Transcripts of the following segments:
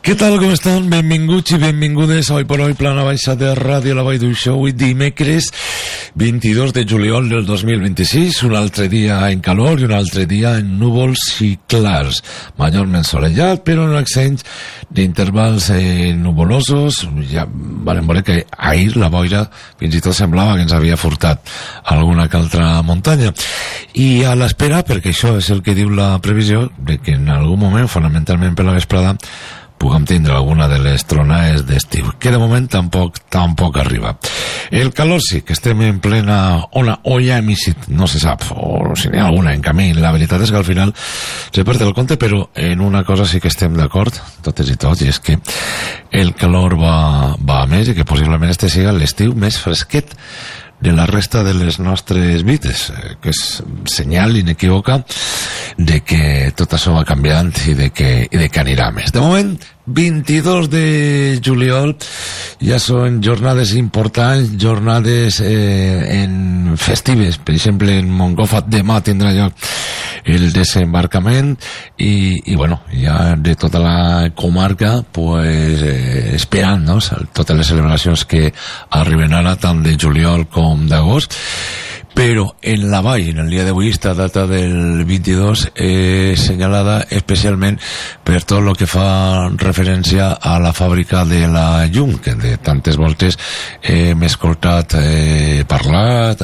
Què tal, com estan? Benvinguts i benvingudes a Hoy por Hoy, plana baixa de Ràdio La Vall d'Uixó. Avui dimecres 22 de juliol del 2026, un altre dia en calor i un altre dia en núvols i clars, majorment solellat, però en accents d'intervals nuvolosos. Ja vam veure que ahir la boira fins i tot semblava que ens havia furtat alguna que altra muntanya, i a l'espera, perquè això és el que diu la previsió, de que en algun moment, fonamentalment per la vesprada, puguem tindre alguna de les tronades d'estiu, que de moment tampoc arriba. El calor sí, que estem en plena ona, o ja hem eixit, no se sap, o si n'hi ha alguna en camí. La veritat és que al final se perd el compte, però en una cosa sí que estem d'acord, totes i tots, i és que el calor va a més, i que possiblement este siga l'estiu més fresquet de la resta de les nostres vides, que és senyal inequívoca de que tot això va canviant i de que anirà més. De moment, 22 de juliol, ja són jornades importants, jornades en festives. Per exemple, en Moncofa demà tindrà lloc el desembarcament i bueno, ja de tota la comarca pues esperant, no?, totes les celebracions que arriben ara, tant de juliol com d'agost. Però en la vall, en el dia d'avui, esta data del 22 és senyalada especialment per tot el que fa referència a la fàbrica de la llum, que de tantes voltes hem escoltat parlar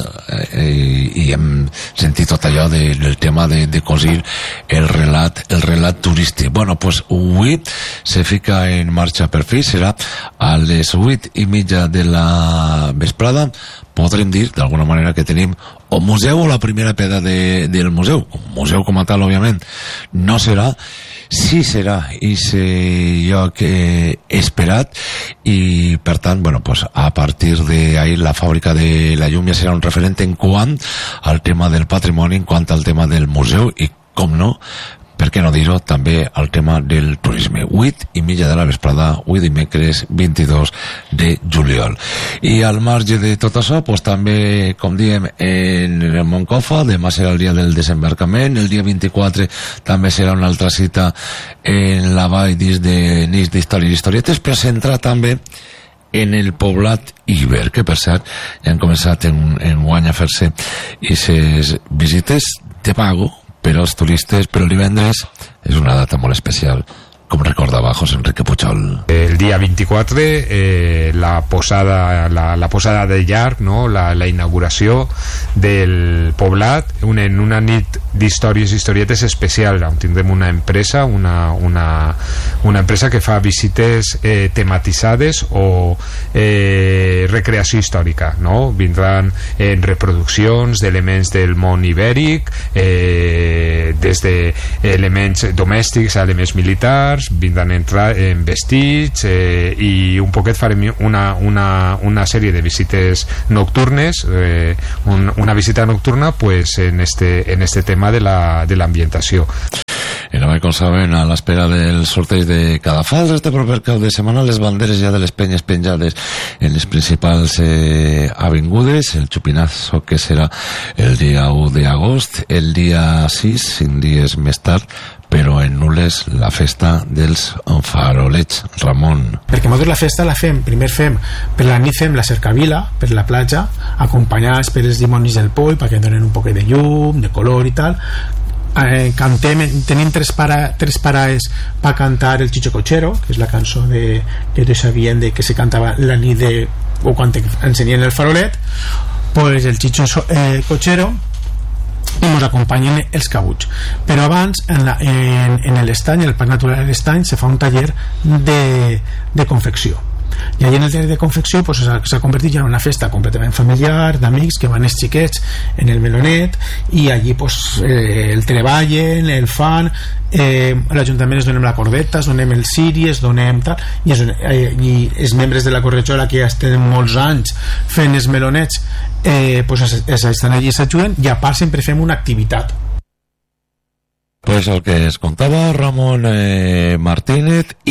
i hem sentit tot allò del tema de cosir el relat turístic. Bueno, pues avui se fica en marxa per fi, serà a les 8:30 de la vesprada. Podrem dir, d'alguna manera, que tenim o museu o la primera pedra del museu. Museu com a tal, òbviament, no serà. Sí serà ese lloc esperat, i per tant, bueno, pues a partir d'ahir la fàbrica de la llum ja serà un referent en quant al tema del patrimoni, en quant al tema del museu i, com no, per què no dir-ho, també al tema del turisme. 8:30 de la vesprada, avui dimecres 22 de juliol. I al marge de tot això, pues també, com diem, en el Moncofa, demà serà el dia del desembarcament, el dia 24 també serà una altra cita en la vall dins de nits d'història i historietes, però centrar també en el poblat Iber, que per cert ja han començat en guany a fer-se aquestes visites de pago per als turistes, però el divendres és una data molt especial, com recordava José Enrique Puchol. El dia 24, la posada de llarg, no? la inauguració del poblat, en una nit d'històries i historietes especial, on tindrem una empresa, una empresa que fa visites tematitzades o recreació històrica, no? Vindran en reproduccions d'elements del món ibèric, des d'elements domèstics a elements militars, vindran a entrar en vestits, i un poquet farem una sèrie de visites nocturnes, una visita nocturna pues en este tema de l'ambientació. I no, com saben, a l'espera del sorteig de Cadafalç este proper cap de setmana, les banderes ja de les penyes penjades en les principals avingudes, el xupinazo que serà el dia 1 d'agost, el dia 6, 5 dies més tard, però en Nules, la festa dels farolets, Ramon. Perquè nosaltres la festa la fem, primer per la nit fem la cercavila per la platja, acompanyats per els dimonis del Poi, perquè donen un poc de llum, de color i tal. Cantem, tenim tres parades per cantar el Chicho Cochero, que és la cançó que tots sabien que se cantava la nit o quan encenien el farolet. Pues el Chicho Cochero, i ens acompanyen els cabuts. Però abans en l'estany, en el Parc Natural de l'Estany, se fa un taller de confecció, i allà en el taller de confecció pues, s'ha convertit ja en una festa completament familiar, d'amics que van els xiquets en el melonet, i allí pues, el treballen, el fan, l'Ajuntament es donem la corbeta, es donem el ciri, es donem tal, i els membres de la corretjola que ja estan molts anys fent els melonets pues, estan allí, s'ajuden, i a part sempre fem una activitat. Pues el que es contava Ramon Martínez, i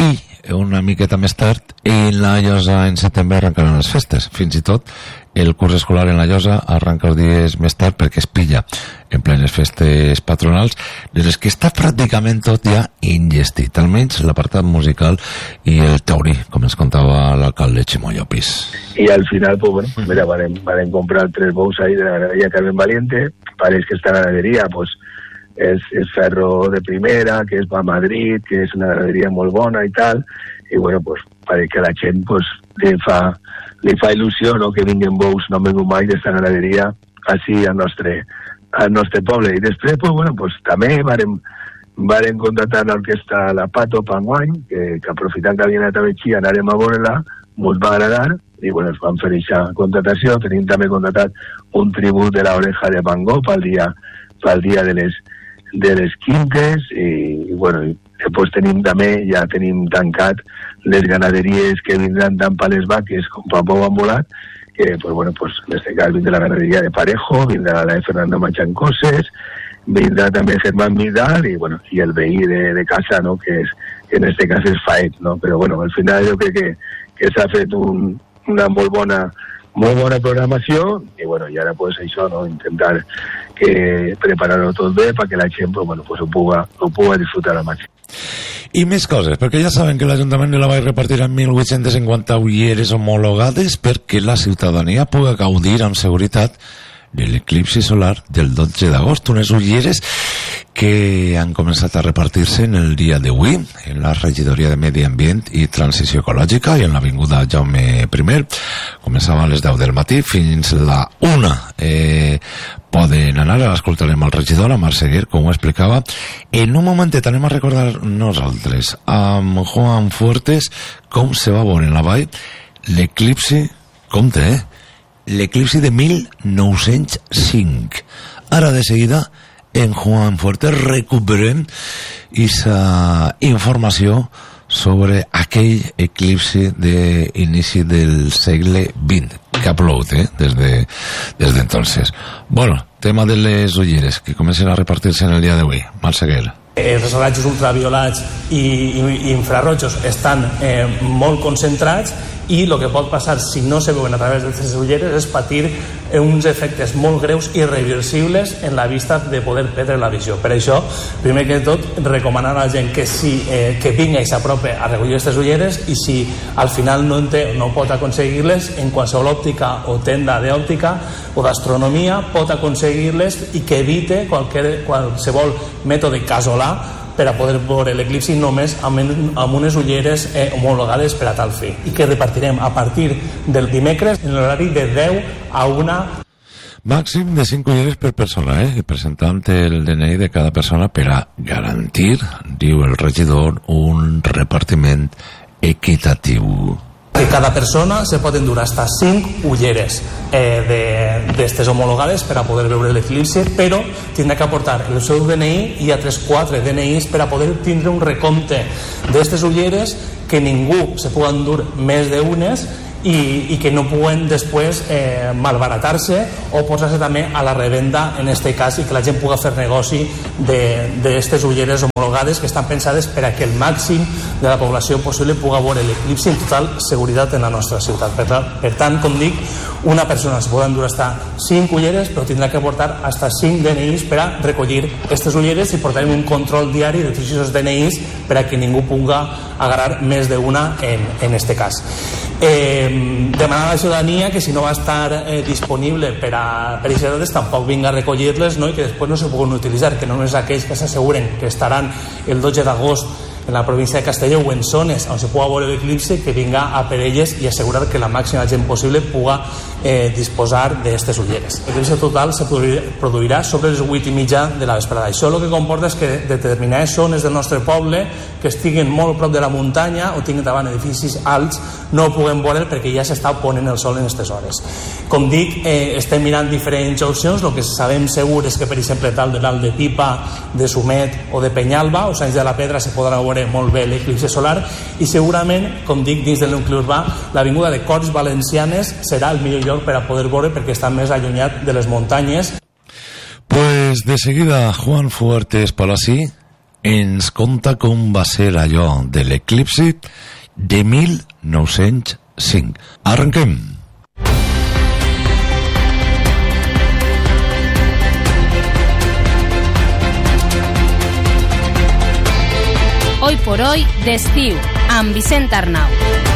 una miqueta més tard, i en la Llosa en setembre arrencaran les festes. Fins i tot el curs escolar en la Llosa arranca els dies més tard perquè es pilla en plenes festes patronals, de les que està pràcticament tot ja ingestit, almenys l'apartat musical i el teorí, com ens contava l'alcalde Ximo Llopis. Y al final, pues bueno, mira, van comprar 3 bous ahí de la ganadería Carmen Valiente. Parece que esta ganadería, pues, es ferro de primera, que es para Madrid, que es una ganadería muy bona y tal, y bueno, pues parece que a la gent pues, li fa il·lusió, no?, que vinguin bous, no vengo mai d'esta ganaderia així al nostre poble. I després, pues bueno, pues també varen contratar l'orquestra La Pato Panguany, que aprofitant que havien anat a Betxí, anàrem a veure-la, ens va agradar, i bueno, es van fer aquesta contratació. Tenim també contratat un tribut de l'Oreja de Van Gogh pel dia de les quintes, i bueno, i després ja tenim tancat les ganaderies que vindran tant per les vaques com per Pou Ambulat, que pues bueno, pues en este cas vindrà la ganaderia de Parejo, vindrà la de Fernando Machancoses, vindrà també Germán Vidal i bueno, i el veí de casa, no?, que en este cas és Faet, no? Però bueno, al final jo crec que s'ha fet una molt bona programació, i bueno, i ara pues això, no?, intentar preparar-ho tot bé perquè la gent pues, bueno, pues ho puga disfrutar al màxim. I més coses, perquè ja saben que l'Ajuntament de la Vall repartirà 1.850 ulleres homologades perquè la ciutadania pugui gaudir amb seguretat de l'eclipsi solar del 12 d'agost, unes ulleres que han començat a repartir-se en el dia d'avui en la regidoria de Medi Ambient i Transició Ecològica i en l'avinguda Jaume I. Començava a les 10 del matí fins la 1. Poden anar, l'escoltarem al regidor, a Marc Seguer, com ho explicava. En un momentet anem a recordar nosaltres amb Juan Fuertes com se va veure en la vall l'eclipsi, compte, l'eclipsi de 1905. Ara de seguida en Juan Fuertes recuperem aquesta informació sobre aquell eclipsi d'inici del segle XX que ha plogut des d'entonces. Bueno, tema de les ulleres que comencen a repartir-se en el dia d'avui. Marc Seguer. Els rajos ultraviolats i infrarrojos estan molt concentrats i el que pot passar si no se veuen a través d'aquestes ulleres és patir uns efectes molt greus i irreversibles en la vista de poder perdre la visió. Per això, primer que tot, recomanar a la gent que vinga i s'apropi a recollir aquestes ulleres, i si al final no pot aconseguir-les, en qualsevol òptica o tenda d'òptica o d'astronomia pot aconseguir-les i que evite qualsevol mètode casolà per a poder veure l'eclipsi només amb unes ulleres homologades per a tal fi, i que repartirem a partir del dimecres en l'horari de 10 a 1. Màxim de 5 ulleres per persona, presentant el DNI de cada persona per a garantir, diu el regidor, un repartiment equitatiu. Que cada persona se pot endur hasta 5 ulleres d'estes homologades per a poder veure l'eclipsi, però tindrà que aportar el seu DNI i altres 4 DNIs per a poder tindre un recompte d'estes ulleres, que ningú se pugui endur més d'unes i que no puguen després malbaratar-se o posar-se també a la revenda en este cas, i que la gent pugui fer negoci d'estes ulleres homologades que estan pensades per a que el màxim de la població possible pugui veure l'eclipsi en total seguretat en la nostra ciutat. Per tant, com dic, una persona se pot endur hasta 5 ulleres, però tindrà que portar hasta 5 DNIs per a recollir aquestes ulleres, i portarem un control diari de tots aquests DNIs per a que ningú pugui agarrar més d'una en este cas. Demanar a la ciutadania que si no va estar disponible per a aquestes dates tampoc vinga a recollir-les, no? I que després no se puguin utilitzar, que només aquells que s'asseguren que estaran el 12 d'agost en la província de Castelló o en zones on se pugui veure l'eclipsi, que vinga a per elles i assegurar que la màxima gent possible pugui disposar d'aquestes ulleres. L'eclipsi total se produirà sobre les 8:30 de la vesprada. Això el que comporta és que determinades zones del nostre poble que estiguin molt prop de la muntanya o tinguin davant edificis alts no ho puguem veure perquè ja s'està ponent el sol en aquestes hores. Com dic, estem mirant diferents opcions. El que sabem segur és que, per exemple, tal de l'Alt de Pipa, de Sumet o de Penyalba o Sants de la Pedra se podrà veure molt bé l'eclipsi solar, i segurament, com dic, dins del nucli urbà l'avinguda de Corts Valencianes serà el millor lloc per a poder veure, perquè està més allunyat de les muntanyes. Pues de seguida Juan Fuertes Palasí ens conta com va ser allò de l'eclipsi de 1905. Arrenquem. Hoy por hoy d'estiu, amb Vicent Arnau.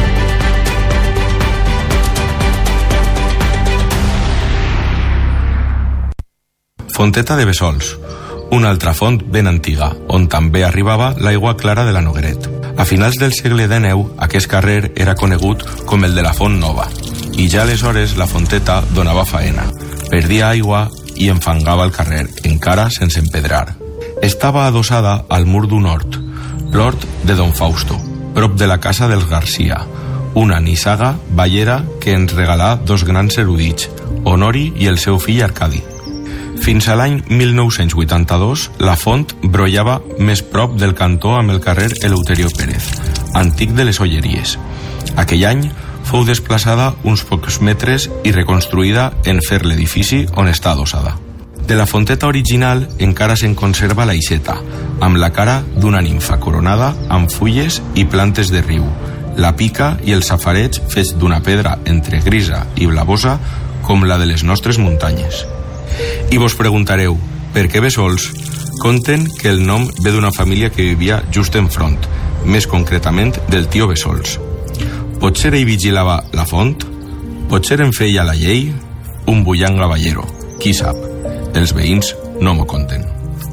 Fonteta de Bessols, una altra font ben antiga, on també arribava l'aigua clara de la Nogueret. A finals del segle XIX, aquest carrer era conegut com el de la Font Nova, i ja aleshores la fonteta donava faena, perdia aigua i enfangava el carrer, encara sense empedrar. Estava adossada al mur d'un hort, l'hort de Don Fausto, prop de la casa dels Garcia, una nissaga ballera que ens regalà dos grans erudits, Honori i el seu fill Arcadi. Fins a l'any 1982, la font brollava més prop del cantó amb el carrer Eleuterio Pérez, antic de les Olleries. Aquell any fou desplaçada uns pocs metres i reconstruïda en fer l'edifici on està adossada. De la fonteta original encara se'n conserva l'aixeta, amb la cara d'una nimfa coronada amb fulles i plantes de riu, la pica i els safarets fets d'una pedra entre grisa i blavosa com la de les nostres muntanyes. I vos preguntareu, per què Bessols? Conten que el nom ve d'una família que vivia just enfront, més concretament del tio Bessols. Potser ell vigilava la font? Potser en feia la llei? Un bullant gavallero, qui sap? Els veïns no m'ho conten.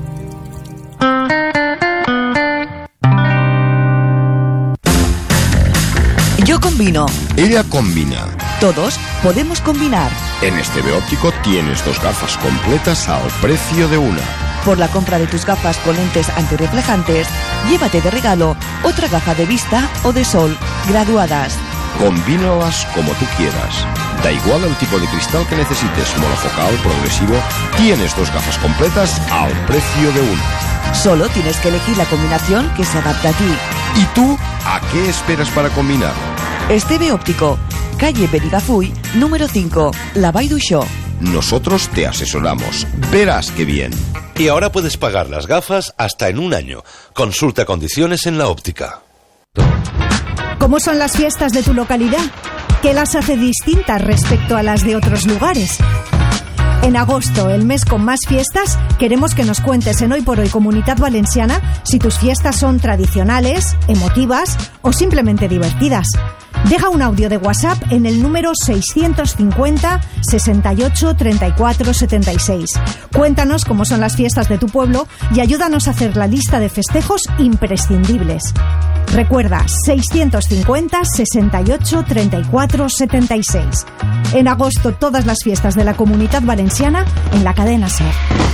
Yo combino. Ella combina. Todos podemos combinar. En TV Óptico tienes dos gafas completas al precio de una. Por la compra de tus gafas con lentes antirreflejantes, llévate de regalo otra gafa de vista o de sol graduadas. Combínalas como tú quieras. Da igual el tipo de cristal que necesites, monofocal, progresivo, tienes dos gafas completas al precio de una. Solo tienes que elegir la combinación que se adapta a ti. ¿Y tú a qué esperas para combinar? TV Óptico, calle Benigafuy, número 5, La Vall d'Uixó. Nosotros te asesoramos. Verás qué bien. Y ahora puedes pagar las gafas hasta en un año. Consulta condiciones en la óptica. ¿Cómo son las fiestas de tu localidad? ¿Qué las hace distintas respecto a las de otros lugares? En agosto, el mes con más fiestas, queremos que nos cuentes en Hoy por Hoy Comunitat Valenciana si tus fiestas son tradicionales, emotivas o simplemente divertidas. Deja un audio de WhatsApp en el número 650 68 34 76. Cuéntanos cómo son las fiestas de tu pueblo y ayúdanos a hacer la lista de festejos imprescindibles. Recuerda, 650 68 34 76. En agosto, todas las fiestas de la Comunitat Valenciana en la cadena SER.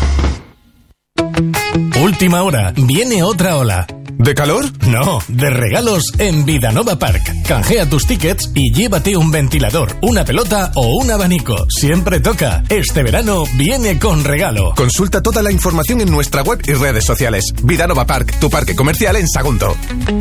Última hora, viene otra ola. ¿De calor? No, de regalos en Vidanova Park. Canjea tus tickets y llévate un ventilador, una pelota o un abanico. Siempre toca. Este verano viene con regalo. Consulta toda la información en nuestra web y redes sociales. Vidanova Park, tu parque comercial en Sagunto.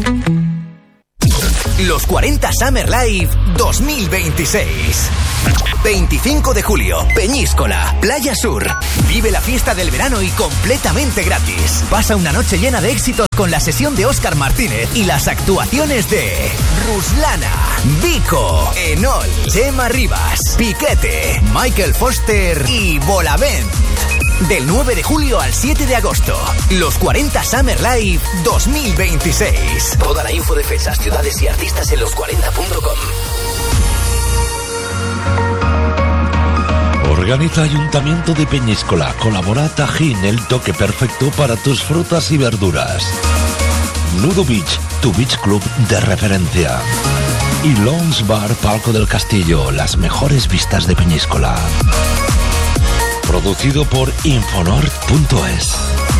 Los 40 Summer Live 2026. 25 de julio, Peñíscola, Playa Sur. Vive la fiesta del verano y completamente gratis. Pasa una noche llena de éxitos con la sesión de Óscar Martínez y las actuaciones de Ruslana, Vico, Enol, Gemma Rivas, Piquete, Michael Foster y Bolavent. Del 9 de julio al 7 de agosto, los 40 Summer Live 2026. Toda la info de fechas, ciudades y artistas en los40.com. Organiza Ayuntamiento de Peñíscola. Colabora Tajín, el toque perfecto para tus frutas y verduras. Nudo Beach, tu beach club de referencia. Y Lounge Bar Palco del Castillo, las mejores vistas de Peñíscola. Producido por Infonord.es.